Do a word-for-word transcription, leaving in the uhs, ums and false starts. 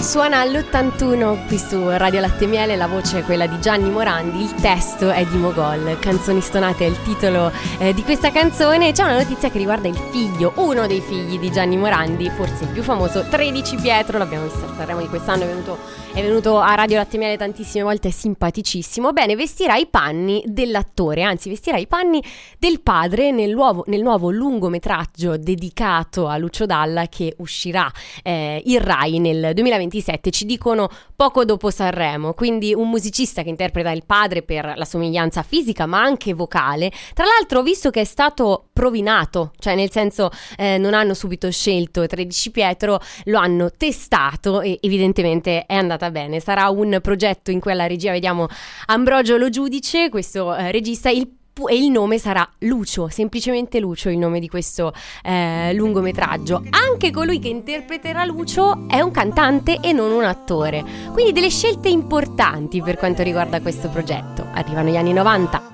Suona all'ottantuno qui su Radio Latte e Miele, la voce è quella di Gianni Morandi, il testo è di Mogol. Canzoni stonate è il titolo eh, di questa canzone. C'è una notizia che riguarda il figlio, uno dei figli di Gianni Morandi, forse il più famoso, tredici Pietro, l'abbiamo visto al Sanremo di quest'anno, è venuto, è venuto a Radio Latte e Miele tantissime volte, è simpaticissimo. Bene, vestirà i panni dell'attore, anzi vestirà i panni del padre nel nuovo, nel nuovo lungometraggio dedicato a Lucio Dalla che uscirà eh, in Rai nel duemilaventisette, ci dicono poco dopo Sanremo. Quindi un musicista che interpreta il padre per la somiglianza fisica ma anche vocale. Tra l'altro, visto che è stato provinato, cioè nel senso eh, non hanno subito scelto tredici Pietro, lo hanno testato e evidentemente è andata bene. Sarà un progetto in cui alla regia vediamo Ambrogio Lo Giudice, questo eh, regista, il e il nome sarà Lucio, semplicemente Lucio il nome di questo eh, lungometraggio. Anche colui che interpreterà Lucio è un cantante e non un attore, quindi delle scelte importanti per quanto riguarda questo progetto. Arrivano gli anni novanta.